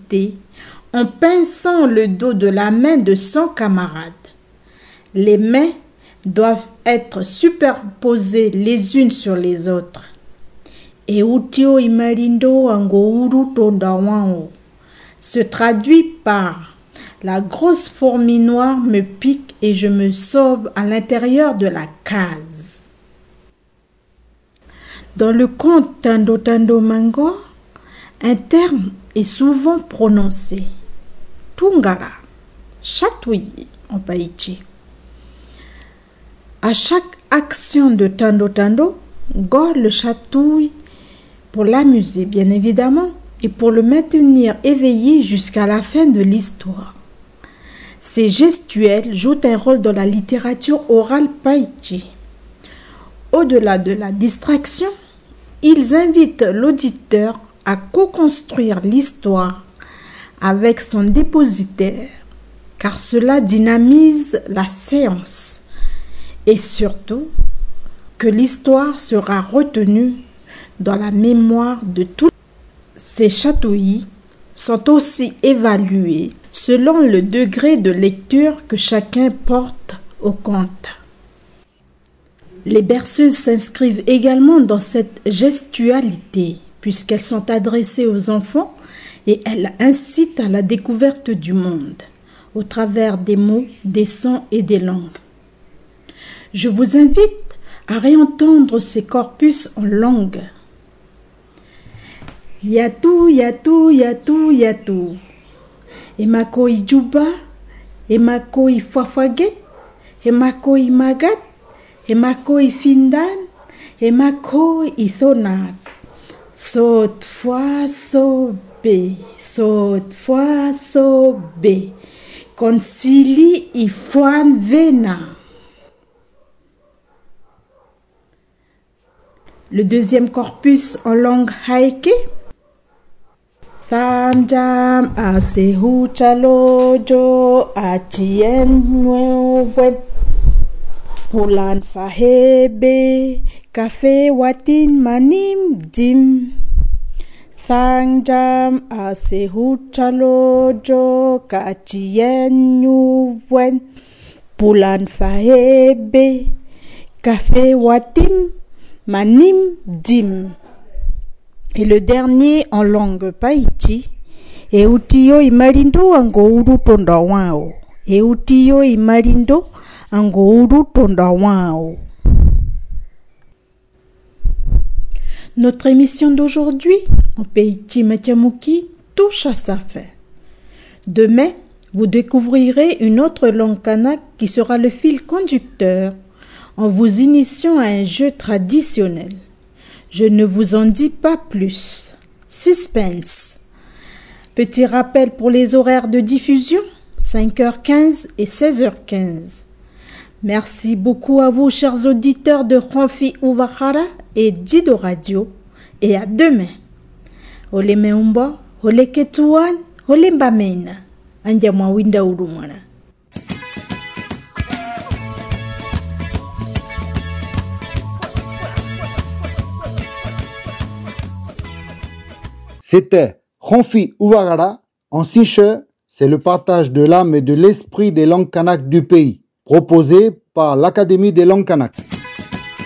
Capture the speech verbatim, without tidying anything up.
activité en pinçant le dos de la main de son camarade. Les mains doivent être superposées les unes sur les autres. Eutio imarindo angouru tondawao se traduit par la grosse fourmi noire me pique et je me sauve à l'intérieur de la case. Dans le conte Tando Tando Mango, un terme est souvent prononcé. Tungala, chatouiller en Tahiti. À chaque action de Tando Tando, Go le chatouille pour l'amuser bien évidemment et pour le maintenir éveillé jusqu'à la fin de l'histoire. Ces gestuels jouent un rôle dans la littérature orale Tahiti. Au-delà de la distraction, ils invitent l'auditeur à co-construire l'histoire avec son dépositaire, car cela dynamise la séance et surtout que l'histoire sera retenue dans la mémoire de tous. Ces chatouilles sont aussi évalués selon le degré de lecture que chacun porte au conte. Les berceuses s'inscrivent également dans cette gestualité puisqu'elles sont adressées aux enfants et elles incitent à la découverte du monde au travers des mots, des sons et des langues. Je vous invite à réentendre ces corpus en langue. Yatou, yatou, yatou, yatou. Emakoi juba, emakoi fafaget, emakoi magat, emakoi findan, emakoi ithonat. Saute fois sobe, saute fois sobe. Concili ifoan vena. Le deuxième corpus en langue haïké. Thandam asehu chalojo atien wet pulan fahebe kafe watin manim dim. Thandam asehu chalojo katien wet pulan fahebe kafe watin manim dim. Et le dernier en langue Tahiti, Eutio imarindo angouru tondawao. Eutio imarindo angouru tondawao. Notre émission d'aujourd'hui, en Tahiti Matiamuki, touche à sa fin. Demain, vous découvrirez une autre langue kanak qui sera le fil conducteur en vous initiant à un jeu traditionnel. Je ne vous en dis pas plus. Suspense. Petit rappel pour les horaires de diffusion, cinq heures quinze et seize heures quinze. Merci beaucoup à vous, chers auditeurs de Ronfi Uvahara et Dido Radio. Et à demain. Ole meumba, ole ketuan, ole mbamena. Andiamwa winda urumana. C'était Ronfi Uvagara. En Siche, c'est le partage de l'âme et de l'esprit des langues kanak du pays, proposé par l'Académie des langues kanak.